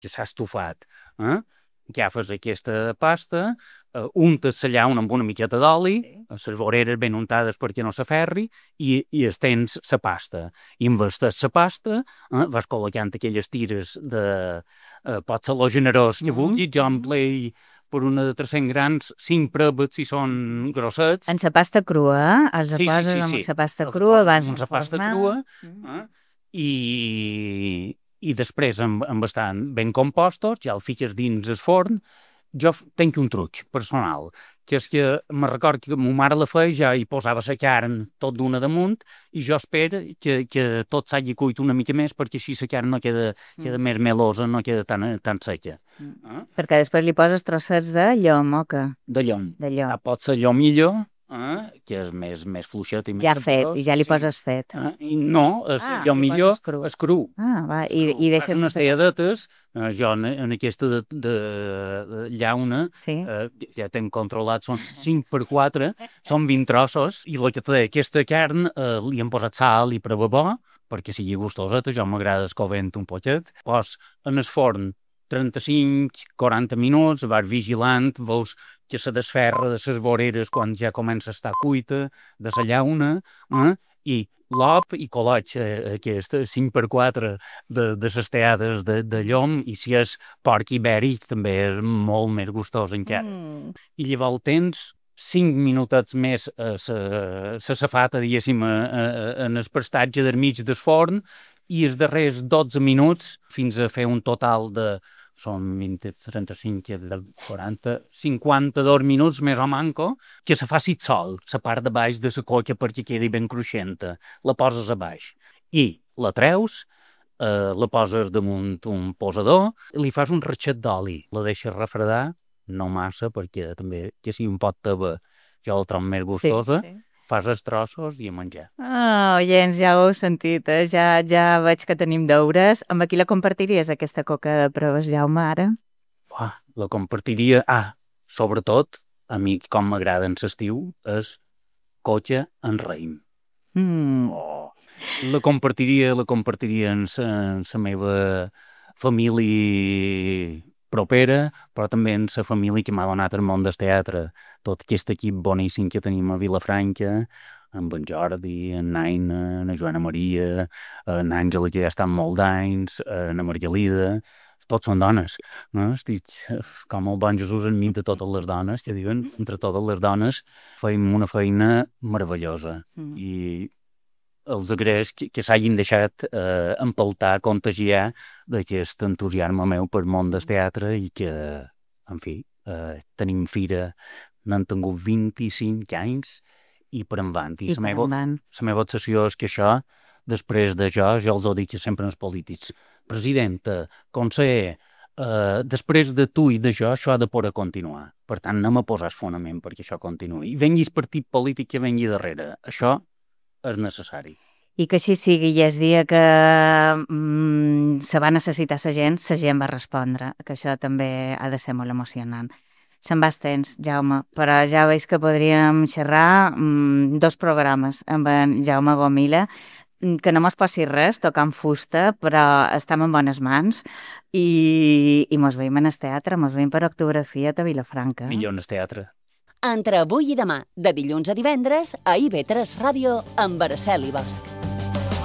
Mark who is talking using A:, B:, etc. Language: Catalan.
A: que s'ha estufat, agafes aquesta pasta, untes la llauna amb una miqueta d'oli, les voreres ben untades perquè no s'aferri, i estens la pasta. I amb la pasta vas col·locant aquelles tires de... pot ser lo generós que vulguis, jo emplei per una de 300 grans, 5 prebes si són grossets.
B: En la pasta crua, els poses amb la pasta crua, vas
A: amb la pasta crua, i després, amb estan ben compostos, ja el fiques dins el forn. Jo tenc un truc personal, que és que me record que ma mare la feia, ja hi posava la carn tot d'una damunt, i jo espero que tot s'hagi cuit una mica més, perquè així la carn no queda més melosa, no queda tan seca.
B: Perquè després li poses trossets de llom, o què?
A: De llom. Pot ser llomillo, que és més fluixet i més
B: ja fet, i ja li poses fet.
A: No, llomillo és cru.
B: I deixes...
A: unes talladetes, jo en aquesta de llauna, ja tenc controlat, són 5x4, són 20 trossos, i el que té aquesta carn li han posat sal i prova bo, perquè sigui gustoseta, jo m'agrada escovent un poquet. Pos en el forn 35-40 minuts, vas vigilant, veus que se desferra de les voreres quan ja comença a estar cuita, de la llauna, i l'op i col·loig aquesta 5x4 de les teades de llom, i si és porc ibèric també és molt més gustós encara. I llavors tens 5 minutets més a la safata, diguéssim, en el prestatge del mig del forn, i els darrers 12 minuts fins a fer un total de... són 20, 35, 40, 52 minuts més o manco, que se faci sol, la part de baix de la coca perquè quedi ben cruixenta. La poses a baix. I la treus, la poses damunt un posador, li fas un ratxet d'oli, la deixes refredar, no massa, perquè també que sigui un pot teva, jo la trobo més gustosa, fas els trossos i a menjar.
B: Oients, ja ho heu sentit, ja veig que tenim deures. Amb qui la compartiries, aquesta coca de proves, Jaume, ara?
A: La compartiria... sobretot, a mi com m'agrada en l'estiu, és coca en raïm. La compartiria en la meva família propera, però també en la família que m'ha donat el món del teatre. Tot aquest equip boníssim que tenim a Vilafranca, amb en Jordi, en Naina, en Joana Maria, en Àngela, que ja estan molt d'anys, en Margalida, tots són dones, no? Estic com el bon Jesús enmig de totes les dones, que diuen, entre totes les dones, feim una feina meravellosa. I els agraeix que s'hagin deixat empeltar, contagiar d'aquest entusiasme meu pel món del teatre i que, en fi, tenim fira, n'han tingut 25 anys i per endavant. I la meva obsessió és que això, després de jo els ho dic sempre als polítics. Presidenta, conseller, després de tu i de jo, això ha de poder continuar. Per tant, anem a posar fonament perquè això continuï. I vengui el partit polític que vengui darrere. Això és necessari.
B: I que així sigui, i és dia que se va necessitar la gent va respondre, que això també ha de ser molt emocionant. Se'n va el temps, Jaume, però ja veus que podríem xerrar 2 programes amb en Jaume Gomila, que no mos passi res tocant fusta, però estem en bones mans i mos veiem en el teatre, mos veiem per Octografia a Vilafranca.
A: Millor en el teatre.
C: Entre avui i demà, de dilluns a divendres, a IB3 Ràdio, amb Araceli Bosch.